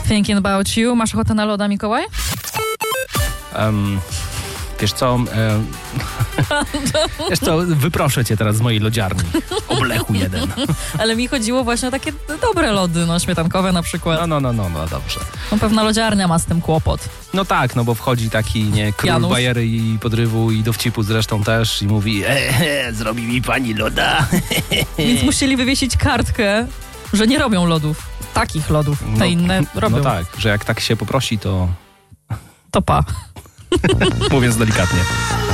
Thinking About You. Masz ochotę na loda, Mikołaj? Wiesz co, wyproszę cię teraz z mojej lodziarni. Oblechu jeden. Ale mi chodziło właśnie o takie dobre lody, śmietankowe na przykład. No, dobrze. Pewna lodziarnia ma z tym kłopot. No tak, bo wchodzi taki, król Janusz. bajery i podrywu i dowcipu zresztą też i mówi, zrobi mi pani loda. Więc musieli wywiesić kartkę, że nie robią lodów. Takich lodów. Te inne robią. No tak, że jak tak się poprosi, to To pa. mówiąc delikatnie.